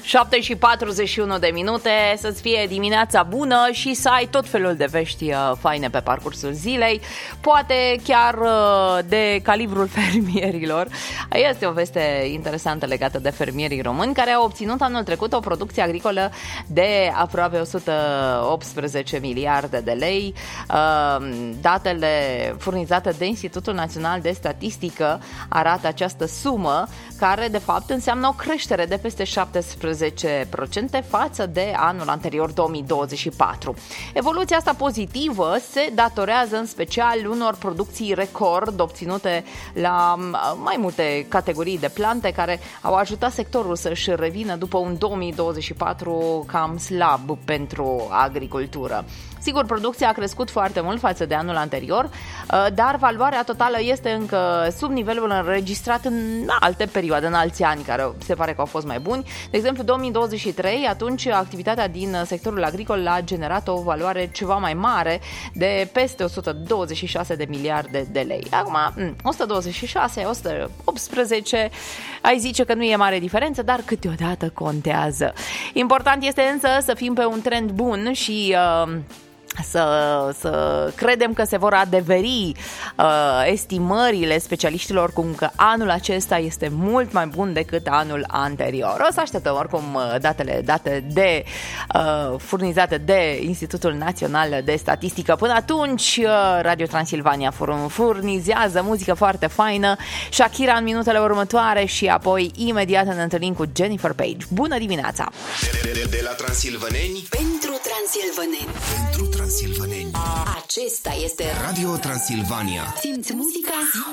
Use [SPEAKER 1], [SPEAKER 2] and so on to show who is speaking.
[SPEAKER 1] 7:41 să-ți fie dimineața bună și să ai tot felul de vești faine pe parcursul zilei, poate chiar de calibrul fermierilor. Este o veste interesantă legată de fermierii români care au obținut anul trecut o producție agricolă de aproape 118 miliarde de lei. Datele furnizate de Institutul Național de Statistică arată această sumă, care de fapt înseamnă o creștere de peste 17% față de anul anterior, 2024. Evoluția asta pozitivă se datorează în special unor producții record obținute la mai multe categorii de plante care au ajutat sectorul să-și revină după un 2024 cam slab pentru agricultură. Sigur, producția a crescut foarte mult față de anul anterior, dar valoarea totală este încă sub nivelul înregistrat în alte perioade, în alți ani, care se pare că au fost mai buni. De exemplu, 2023, atunci activitatea din sectorul agricol a generat o valoare ceva mai mare de peste 126 de miliarde de lei. Acum, 126, 118, ai zice că nu e mare diferență, dar câteodată contează. Important este însă să fim pe un trend bun și să credem că se vor adeveri estimările specialiștilor cum că anul acesta este mult mai bun decât anul anterior. O să așteptăm oricum date furnizate de Institutul Național de Statistică. Până atunci, Radio Transilvania furnizează muzică foarte faină, Shakira în minutele următoare și apoi imediat ne întâlnim cu Jennifer Page. Bună dimineața!
[SPEAKER 2] De la transilvaneni
[SPEAKER 3] pentru transilvaneni.
[SPEAKER 2] Pentru transilvaneni.
[SPEAKER 3] Acesta este
[SPEAKER 2] Radio Transilvania.
[SPEAKER 3] Simți muzica?